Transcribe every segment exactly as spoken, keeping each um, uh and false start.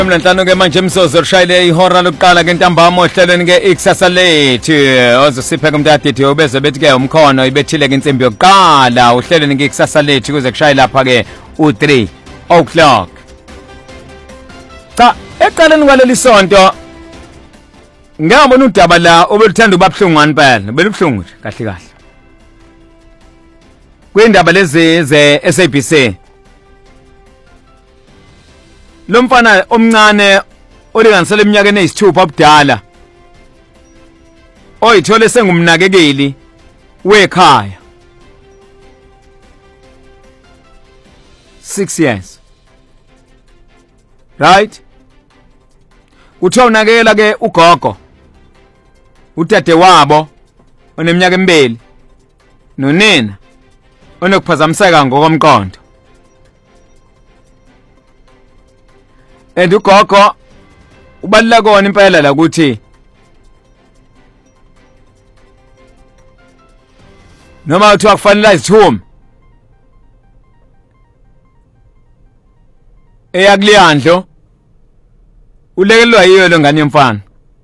Mlanhlanu ke manje Msozo ushayile ihora lokuqala ke ntambama ohlelweni ke ikusasa lethu ozosiphe kumntadithi obeze bethi ke umkhono ibethile ke insimbi yokuqala uhlelweni ke ikusasa lethu kuze kushaye lapha ke u three o'clock. Cha eqaleni kwaleli sonto ngiyabona udaba la obeluthanda ubabhlungu ngani belubhlungu kahle kahle kwindaba lezi ze S A B C. Lo mfana omncane olinganisele eminyakeni eyisithupha obudala oyithole sengumnakekeli wekhaya six years right uthe unakekela ke ugogo utete wabo oneminyaka emibili nonina onokuphazamiseka ngokomqondo edugogo ubalula kona impela la ukuthi noma uthiwa kufanele izithumi eyakuliyandlo ulekelwa yiyo lo ngane yomfana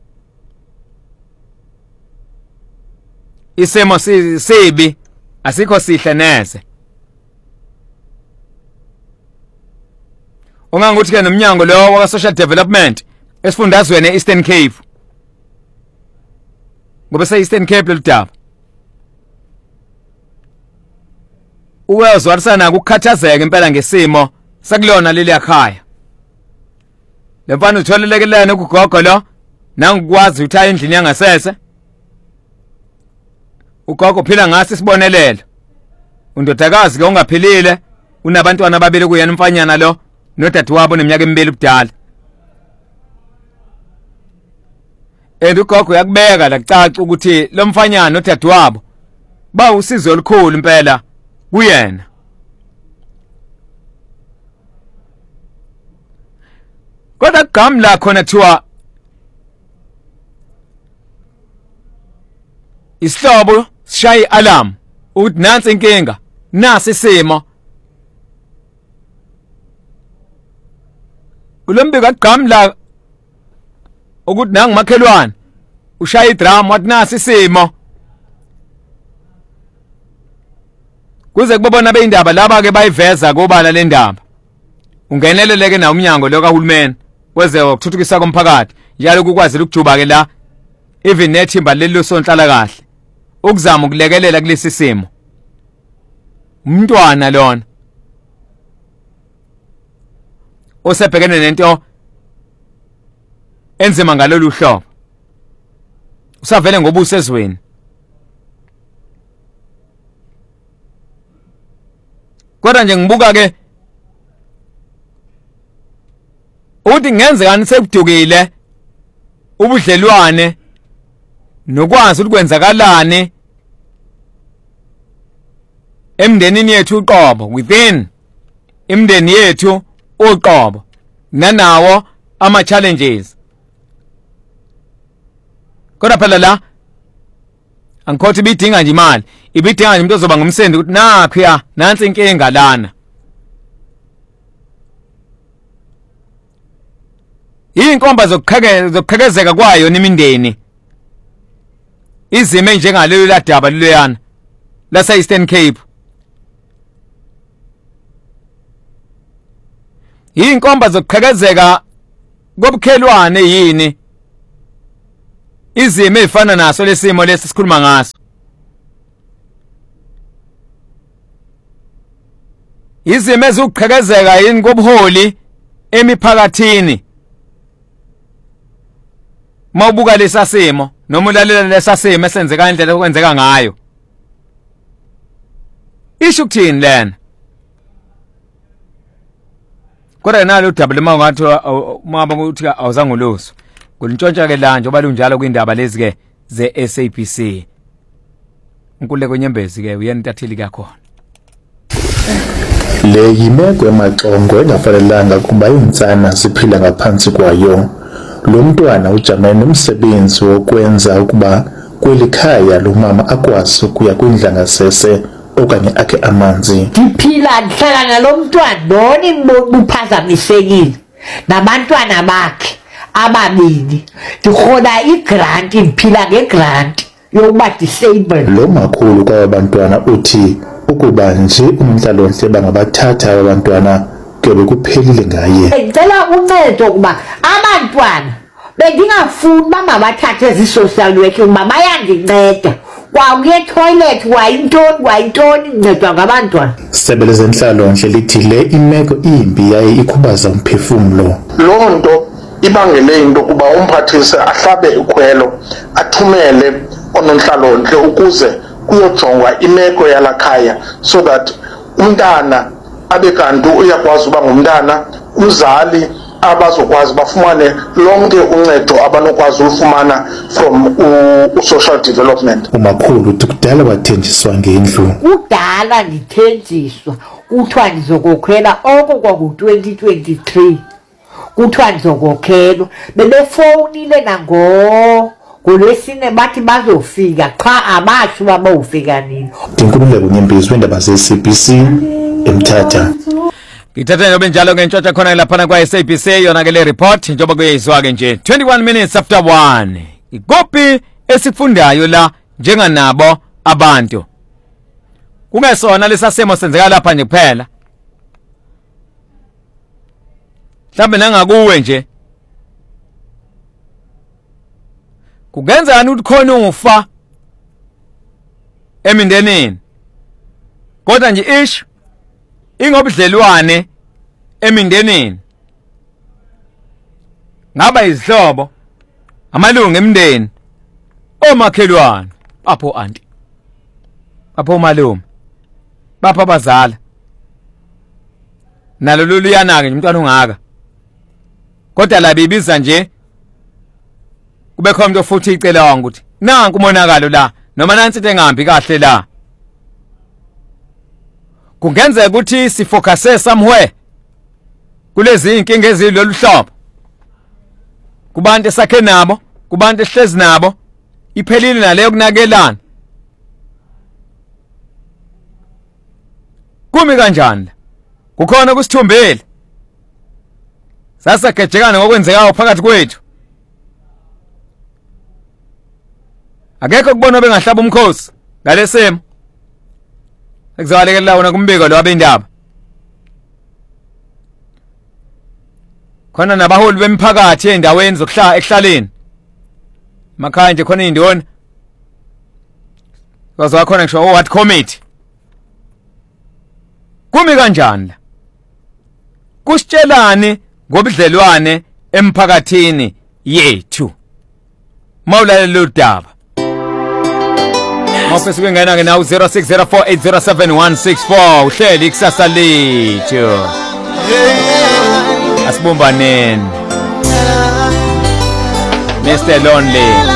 isimo sibi asikho sihle neze ungangokuthi ke nomnyango lo wa social development esifundazweni eEastern Cape ngoba se Eastern Cape lelidaba uwezwarisana ukukhathazeka impela ngesimo sakulona leli yakhaya lemfana utholelekelene ukugogo lo nangikwazi ukuthi aye endlini yangasese ugogo phila ngasi sibonelelo undodakazi ke ungaphilile unabantwana ababili kuyena umfanyana lo nodade wabo neminyaka emibili ubudala edugogo yakubeka la kucaca ukuthi lo mfanyana nodade wabo ba usizo olukhulu impela kuyena kodwa kugam la khona thiwa isihlobo sishaye alarm ukuthi nansi inkinga nasi isimo kulombika kugam la ukuthi nangimakhelwane ushaya idrum wathi nasi isimo kuze kubona beindaba laba ke bayiveza kubala le ndaba ungeneleleke na umnyango lo kahulumeni weze ukuthuthukisa komphakathi njalo ukwazi ukujuba ke la even nethimba lelo sonhlala kahle ukuzama ukulekelela kulesi simo umntwana lona osebhekene nento enzima ngalolu hlobo usavele ngoba usezweni kodwa nje ngibuka ke uthi ngenzekani sekudukile ubudlelwane nokwazi ukwenzakalane emndenini yethu uqobo within imndeni yethu uqobo nanawo ama challenges kodwa phela la angikhothi bidinga nje imali ibidinga nje umuntu ozoba ngumsendi ukuthi nakho ya nansi inkinga lana inkomba zokukheke zokukhekezeka kwayo nemindeni izime njengalelo ladaba leleyana lase Eastern Cape inkomba zokukhekezeka kobukhelwane yini izime efana naso lesimo lesi sikhuluma ngaso izime ezukukhekezeka yini kobuholi emiphakathini mawubuka lesasimo noma ulalela lesasimo esenzeka indlela okwenzeka ngayo isho ukuthini lena kodwa nalo udaba mangathi maba ukuthi awuzange uloso kulintshontsha ke la nje oba lunjalo kwindaba lezi ke ze S A B C uNkululeko Nyembezi ke uyena intatheli kakhona le yimeko emaxongo engafanelanga kuba insana siphila ngaphansi kwayo lo mntwana ujamene nomsebenzi wokwenza ukuba kwelikhaya lo mama akwazi ukuya kwindlangasese okanye akhe amanzi Ngiphila ngihlala nalo mntwana noni buphazamisekile nabantwana bakhe ababini ndirhola igrant, ndiphila ngegrant yokuba disabled. Lo makhulu kwabantwana uthi ukuba nje unontlalontle bangabathatha abantwana kuyobe kuphelile ngaye. Ndicela uncedo ukuba abantwana bendingafuni uba mabathathe zi-social worker ukuba bayandinceda kwakuye toilet kwayintoni kwayintoni ncedwa ngabantwana. Isebe lezentlalo-ntle lithi le imeko imbi yaye ikhubaza umphefumlo. Loo nto ibangele into kuba umphathise ahlabe ikhwelo athumele onontlalontle ukuze kuyojongwa imeko yalakhaya so that umntana abe kanti uyakwazi uba ngumntana, umzali abazokwazi bafumane lonke uncedo abanokwazi ulufumana from u-social development. Umakhulu uthi kudala bathenjiswa ngendlu. Kudala ndithenjiswa kuthiwa ndizokokhwela oko kwaku-twenty twenty-three kuthiwa ndizokokhelwa. Bebefowunile nango ngolwesine bathi bazofika qha abatsho uba bawufika nini. Ndinkululeko Nyembezi weendaba ze-S A B C eMthatha. Ngithatha njobe njalo ngentshontsha khona laphana kwa-S A B C yona ke le report njengoba kuyayizwa ke nje twenty-one minutes after one. Ikophi esifundayo la njenganabo abantu. Kungesona lesasemo senzeka lapha nje kuphela. Mhlambe nangakuwe nje. Kungenzani ukuthi khona ufa emindenini. Kodwa nje ish ingobudlelwane emindenini. Ngaba izihlobo, amalungu emndeni, omakhelwane, apho auntie. Apho malume. Bapha abazala. Nalo luluyana ke umntwana ungaka. Kodwa la bibiza nje kube khona umuntu futhi icela ukuthi nanku umonakalo la noma nansi into engahambi kahle la. Kungenzeka ukuthi sifocuse somewhere kulezi inkinga ezilolu hlobo. Kubantu esakhe nabo, kubantu ehlezi nabo, iphelile naleyo kunakelana. Kumi kanjani la? Kukhona kusithumbile. Sasa kejekana ngokwenzekayo phakathi kwethu. Akekho kubona bengahlaba umkhosi ngalesimo. Ekuzalekela wona kumbiko lo abendaba. Khona nabaholi bemphakathi endaweni zokuhlala ekuhlaleni. Makhaya nje khona indoni. Kwaze khona ngisho o what committee. Kumi kanjani la? Kusitshelani ngobudlelwane emphakathini yethu. Mawulale lo daba. Mawufisa ukungena ke na zero six zero four eight zero seven one six four uhleli ikusasa lethu. Asibumbaneni. Mister Lonely.